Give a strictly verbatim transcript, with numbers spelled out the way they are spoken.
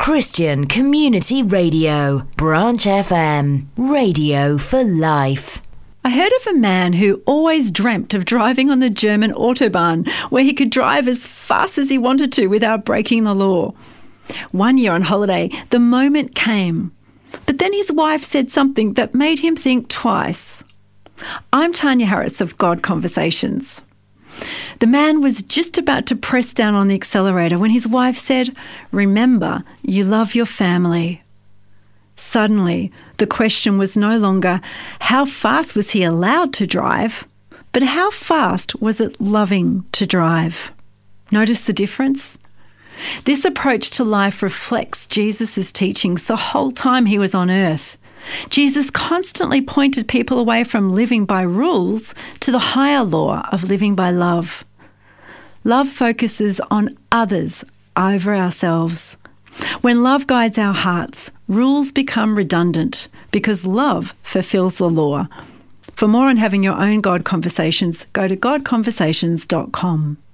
Christian Community Radio, Branch F M, radio for life. I heard of a man who always dreamt of driving on the German Autobahn, where he could drive as fast as he wanted to without breaking the law. One year on holiday, the moment came, but then his wife said something that made him think twice. I'm Tanya Harris of God Conversations. The man was just about to press down on the accelerator when his wife said, "Remember, you love your family." Suddenly, the question was no longer how fast was he allowed to drive, but how fast was it loving to drive? Notice the difference? This approach to life reflects Jesus' teachings the whole time he was on earth. Jesus constantly pointed people away from living by rules to the higher law of living by love. Love focuses on others over ourselves. When love guides our hearts, rules become redundant because love fulfills the law. For more on having your own God Conversations, go to god conversations dot com.